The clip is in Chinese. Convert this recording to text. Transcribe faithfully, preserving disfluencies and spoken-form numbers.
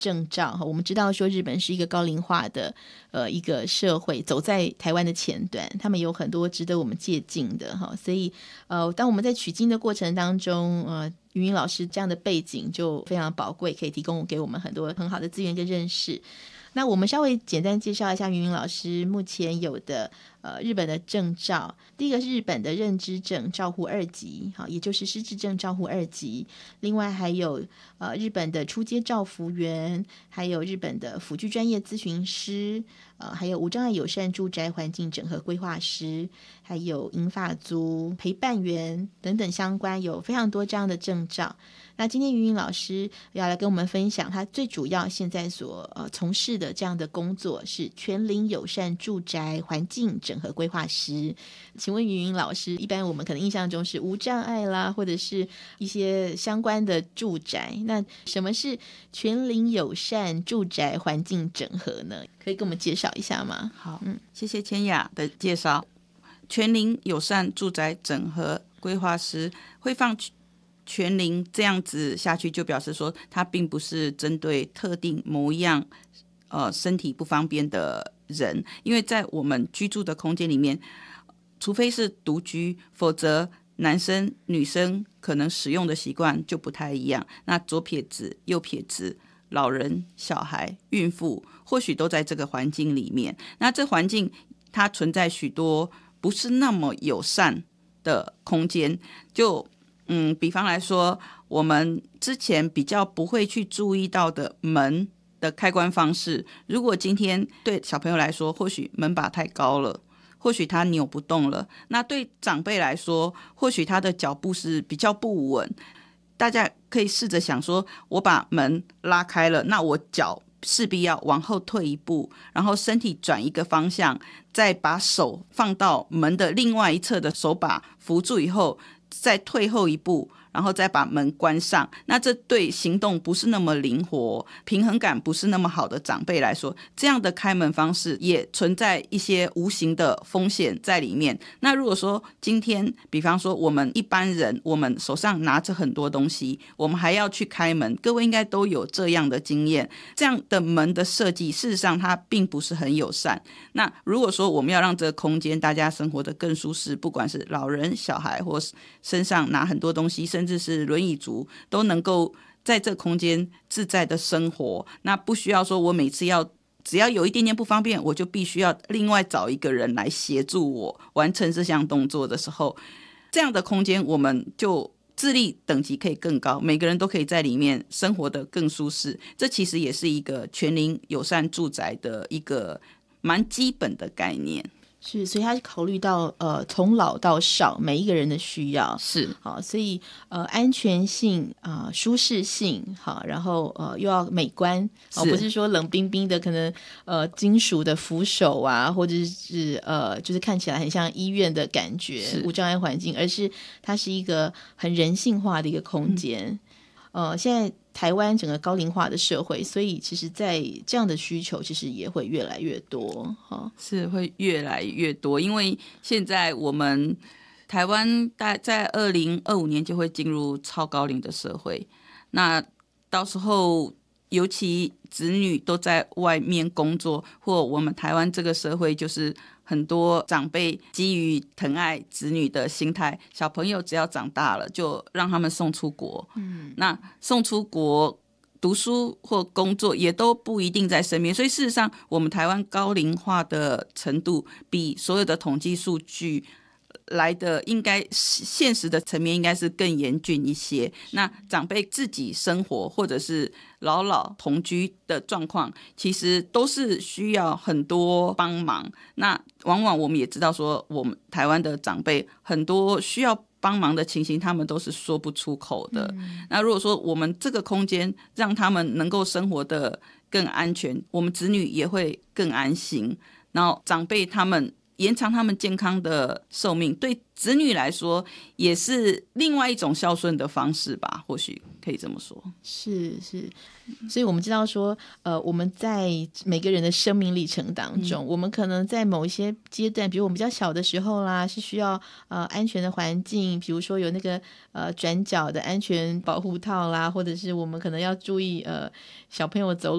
证照。我们知道说日本是一个高龄化的呃一个社会，走在台湾的前端，他们有很多值得我们借鉴的哈。所以呃，当我们在取经的过程当中，呃，云云老师这样的背景就非常宝贵，可以提供给我们很多很好的资源跟认识。那我们稍微简单介绍一下云云老师目前有的呃日本的证照。第一个是日本的认知症照护二级，好，也就是失智症照护二级。另外还有呃日本的初阶照服员，还有日本的辅具专业咨询师，呃，还有无障碍友善住宅环境整合规划师，还有银发族陪伴员等等相关，有非常多这样的证照。那今天云云老师要来跟我们分享他最主要现在所呃从事的这样的工作是全龄友善住宅环境整合规划师。请问云云老师，一般我们可能印象中是无障碍啦，或者是一些相关的住宅，那什么是全龄友善住宅环境整合呢？可以跟我们介绍一下吗？ 好，嗯，谢谢千雅的介绍。全龄友善住宅整合规划师会放全龄这样子下去，就表示说它并不是针对特定某一样呃身体不方便的人，因为在我们居住的空间里面，除非是独居，否则男生女生可能使用的习惯就不太一样。那左撇子、右撇子、老人、小孩、孕妇，或许都在这个环境里面。那这环境它存在许多不是那么友善的空间，就嗯，比方来说，我们之前比较不会去注意到的门的开关方式，如果今天对小朋友来说，或许门把太高了，或许他扭不动了，那对长辈来说，或许他的脚步是比较不稳。大家可以试着想说，我把门拉开了，那我脚势必要往后退一步，然后身体转一个方向，再把手放到门的另外一侧的手把扶住以后，再退后一步，然后再把门关上。那这对行动不是那么灵活、平衡感不是那么好的长辈来说，这样的开门方式也存在一些无形的风险在里面。那如果说今天比方说我们一般人，我们手上拿着很多东西，我们还要去开门，各位应该都有这样的经验。这样的门的设计事实上它并不是很友善。那如果说我们要让这个空间大家生活得更舒适，不管是老人、小孩或是身上拿很多东西，甚至是轮椅族都能够在这空间自在的生活，那不需要说我每次要只要有一点点不方便，我就必须要另外找一个人来协助我完成这项动作的时候，这样的空间我们就智力等级可以更高，每个人都可以在里面生活得更舒适。这其实也是一个全龄友善住宅的一个蛮基本的概念。 是，所以他考虑到呃从老到少每一个人的需要， 是好，所以呃安全性啊、呃、舒适性好，然后呃又要美观，哦，不是说冷冰冰的可能呃金属的扶手啊，或者是呃就是看起来很像医院的感觉无障碍环境，而是它是一个很人性化的一个空间。嗯、呃，现在台湾整个高龄化的社会，所以其实在这样的需求其实也会越来越多、哦、 是会越来越多，因为现在我们台湾大在二零二五年就会进入超高龄的社会，那到时候尤其子女都在外面工作，或我们台湾这个社会就是很多长辈基于疼爱子女的心态，小朋友只要长大了就让他们送出国，嗯，那送出国读书或工作也都不一定在身边，所以事实上我们台湾高龄化的程度比所有的统计数据来的应该现实的层面应该是更严峻一些。那长辈自己生活或者是老老同居的状况，其实都是需要很多帮忙。那往往我们也知道说，我们台湾的长辈很多需要帮忙的情形，他们都是说不出口的、嗯、那如果说我们这个空间让他们能够生活的更安全，我们子女也会更安心，然后长辈他们延长他们健康的寿命，对子女来说也是另外一种孝顺的方式吧，或许可以这么说。 是是，所以我们知道说呃，我们在每个人的生命历程当中、嗯、我们可能在某一些阶段，比如我们比较小的时候啦，是需要呃安全的环境，比如说有那个呃转角的安全保护套啦，或者是我们可能要注意呃小朋友走